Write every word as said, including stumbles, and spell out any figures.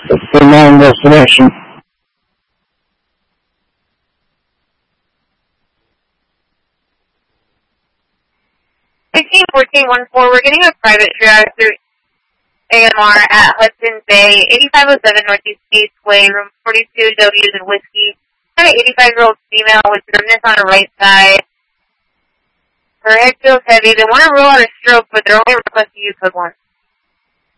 for non-destination. sixteen fourteen one four, we're getting a private triage through A M R at Hudson Bay, eighty-five oh seven Northeast eighth Way, room forty-two, W is in Whiskey. Got an eighty-five-year-old female with numbness on her right side. Her head feels heavy. They want to rule out a stroke, but they're only requesting you cook once.